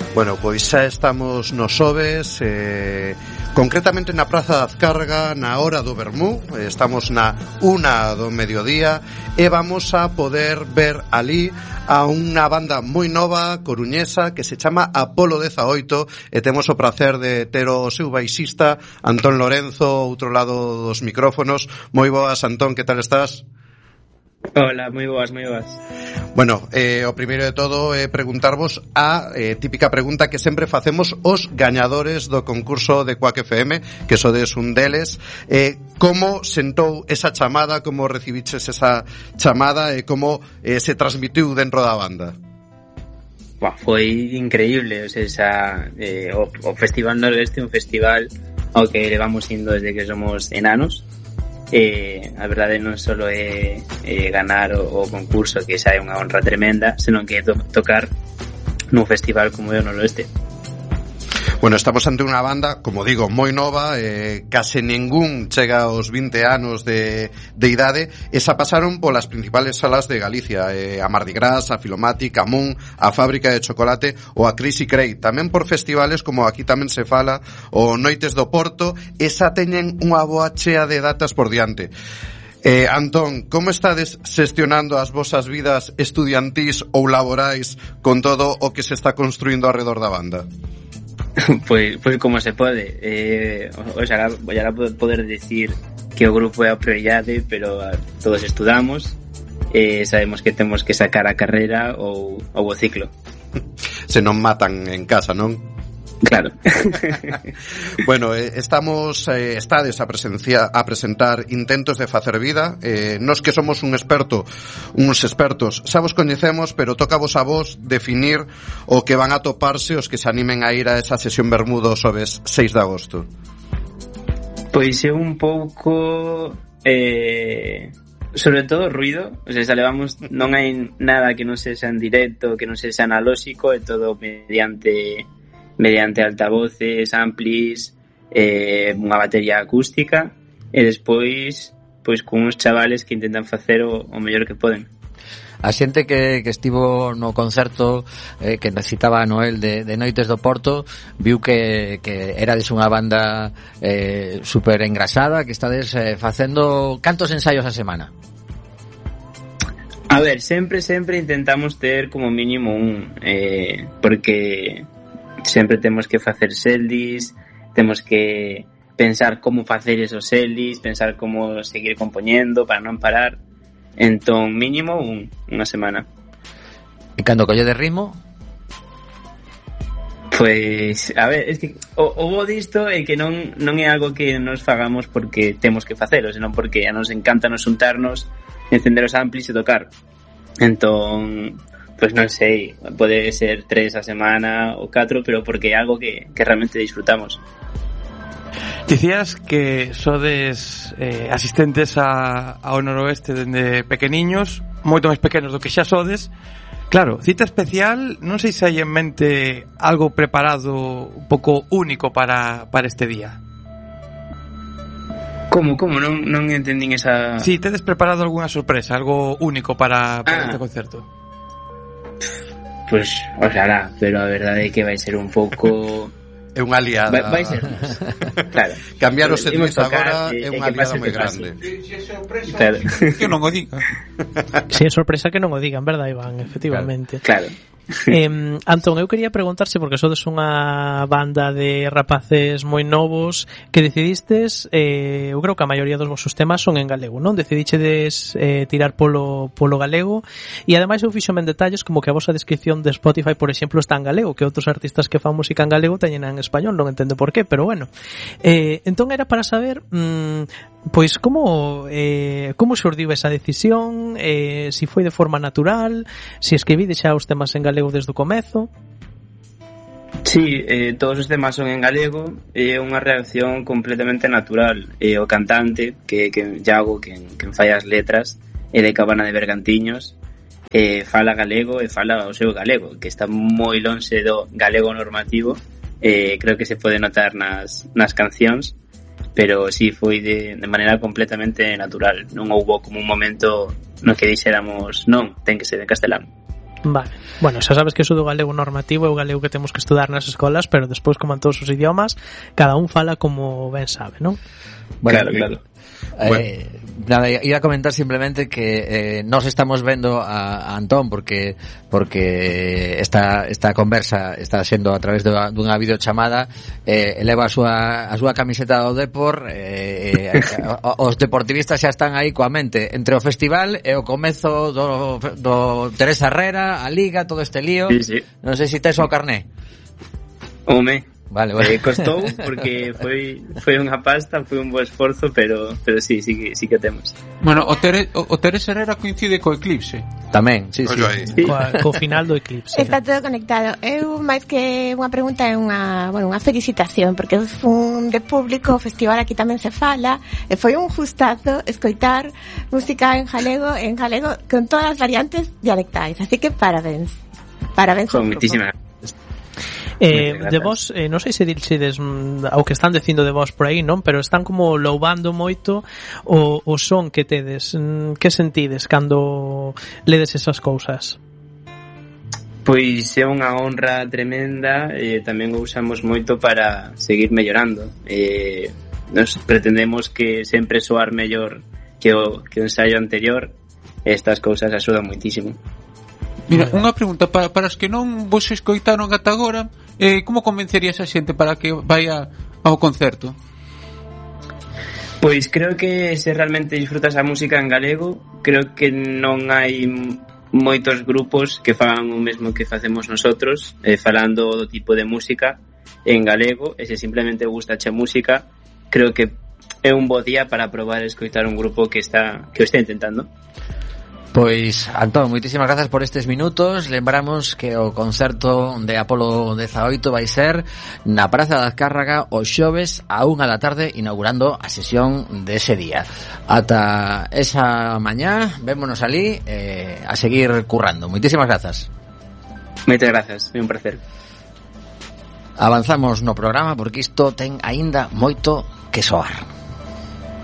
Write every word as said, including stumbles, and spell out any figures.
Bueno, pois xa estamos nos Xoves, eh, concretamente na Praza da Azcárraga, na hora do vermú. Estamos na una do mediodía e vamos a poder ver ali a unha banda moi nova coruñesa que se chama Apolo dezaoito e temos o prazer de ter o seu baixista Antón Lorenzo, outro lado dos micrófonos. Moi boas, Antón, que tal estás? Hola, moi boas, moi boas. Bueno, eh, o primeiro de todo é eh, preguntarvos a eh, típica pregunta que sempre facemos os gañadores do concurso de Quack F M, que sodes un deles. Eh, como sentou esa chamada, como recibiches esa chamada e como eh, se transmitiu dentro da banda? Buah, foi increíble, o sea, esa, eh, o, o Festival Noroeste é un festival ao que levamos indo desde que somos enanos. Eh, a verdade non só é eh, ganar o, o concurso, que xa é unha honra tremenda, senón que é to- tocar nun festival como é o Noroeste. Bueno, estamos ante unha banda, como digo, moi nova, eh, case ningún chega aos vinte anos de, de idade, e xa pasaron polas principales salas de Galicia, eh, a Mardi Gras, a Filomatic, a Moon, a Fábrica de Chocolate ou a Crazy Crate, tamén por festivales como aquí tamén se fala, o Noites do Porto, e xa teñen unha boa chea de datas por diante. Eh, Antón, como estades xestionando as vosas vidas estudiantís ou laborais con todo o que se está construindo alrededor da banda? Pois, pois como se pode, eh, o sea, voy a poder decir que o grupo é a prioridade, pero todos estudamos, eh, sabemos que temos que sacar a carreira ou, ou o ciclo. Se non matan en casa, non? Claro. Bueno, eh, estamos eh, estades a presencia a presentar intentos de facer vida. Eh, nos que somos un experto, uns expertos, xa vos coñecemos, pero toca vos a vos definir o que van a toparse os que se animen a ir a esa sesión Bermudo Xoves seis de agosto. Pois é un pouco eh, sobre todo ruido, o sea, xa levamos, non hai nada que non sexa en directo, que non sexa analóxico, é todo mediante mediante altavoces, amplis, eh, unha batería acústica e despois pois con uns chavales que intentan facer o, o mellor que poden. A xente que, que estivo no concerto eh, que necesitaba a Noel de, de Noites do Porto viu que, que erades unha banda eh, super engrasada, que estades eh, facendo cantos ensaios a semana? A ver, sempre, sempre intentamos ter como mínimo un eh, porque sempre temos que facer setlist, temos que pensar como facer esos setlist, pensar como seguir compoñendo para non parar. Entón, mínimo un, unha semana. E cando colle de ritmo? Pois, a ver, es que o, o bo disto é que non, non é algo que nos fagamos porque temos que facelo, senón porque a nos encanta nos juntarnos, encender os amplis e tocar. Entón, pois non sei, pode ser tres a semana ou catro, pero porque é algo que, que realmente disfrutamos. Dicías que sodes eh, asistentes a, ao Noroeste dende pequeniños, moito máis pequenos do que xa sodes. Claro, cita especial, non sei se hai en mente algo preparado un pouco único para, para este día. Como, como? Non, non entendín esa... Si, sí, tedes preparado algunha sorpresa, algo único para, para ah. este concerto. Pois, oxalá, pero a verdade é que vai ser un pouco... É unha aliada. Vai, vai ser, claro. Cambiar o setlist agora é unha aliada moi grande. Se é sorpresa, claro. Que non o diga. Se é sorpresa que non o digan, verdad, Iván? Efectivamente. Claro. eh, Antón, eu quería preguntarse, porque sodes unha banda de rapaces moi novos, que decidistes, eh, eu creo que a maioría dos vosos temas son en galego, non? Decidichedes eh, tirar polo, polo galego, e ademais eu fixome en detalles como que a vosa descripción de Spotify, por exemplo, está en galego, que outros artistas que fan música en galego teñen en español, non entendo por qué, pero bueno. Eh, entón era para saber mmm, pois como eh, como xurdiu esa decisión, eh, si foi de forma natural, si escribides xa os temas en galego desde o comezo. Sí, eh, todos os temas son en galego, é unha reacción completamente natural. E o cantante, que, que Iago, que, que fai as letras, é de Cabana de Bergantiños, eh, fala galego e fala o seu galego, que está moi lonxe do galego normativo. Eh, creo que se pode notar nas, nas cancións, pero sí, foi de, de maneira completamente natural. Non houbo como un momento no que dixéramos non, ten que ser en castelán. Vale. Bueno, xa sabes que eso do galego normativo é o galego que temos que estudar nas escolas, pero despois, como en todos os idiomas, cada un fala como ben sabe, non? Bueno, claro, claro. Eh, bueno. Nada, iba a comentar simplemente que eh, nos estamos vendo a, a Antón porque porque esta esta conversa está sendo a través de dunha videochamada, eh, eleva a súa a súa camiseta do Depor, eh, eh, os deportivistas xa están aí coa mente entre o festival e o comezo do, do Teresa Herrera, a Liga, todo este lío. Sí, sí. Non sei se tes o carné. Home, vale, vale. Eh, costou porque foi foi unha pasta, foi un bo esforzo, pero pero sí, sí que sí que temos. Bueno, o, Tere, o, o Teresa Herrera coincide co eclipse. Tamén, sí, sí. sí. Coa, co final do eclipse. Está todo conectado. Eu máis que unha pregunta é unha, bueno, unha felicitación porque é un de público, o festival aquí tamén se fala, e foi un gustazo escoitar música en galego, en galego con todas as variantes dialectais, así que parabéns. Parabéns Con moitísimas. Eh, de vos, eh, non sei se dixedes mm, ao que están dicindo de vos por aí, non? Pero están como louvando moito o, o son que tedes. Mm, que sentides cando ledes esas cousas? Pois é unha honra tremenda e tamén o usamos moito para seguir mellorando. Eh, nos pretendemos que sempre soar mellor que o, que o ensaio anterior e estas cousas axudan moitísimo. Mira, unha pregunta para, para os que non vos escoitaron ata agora, eh, como convencerías a xente para que vaya ao concerto? Pois creo que se realmente disfrutas a música en galego, creo que non hai moitos grupos que fagan o mesmo que facemos nosotros, eh, falando do tipo de música en galego, e se simplemente gustache a música, creo que é un bo día para probar e escoitar un grupo que está que o está intentando. Pois, Antón, moitísimas grazas por estes minutos. Lembramos que o concerto de Apolo dezaoito vai ser na Praza da Azcárraga o xoves a unha da tarde, inaugurando a sesión dese día. Ata esa mañá, vémonos ali eh, a seguir currando. Moitísimas grazas. Moitas grazas, é un placer. Avanzamos no programa porque isto ten aínda moito que soar.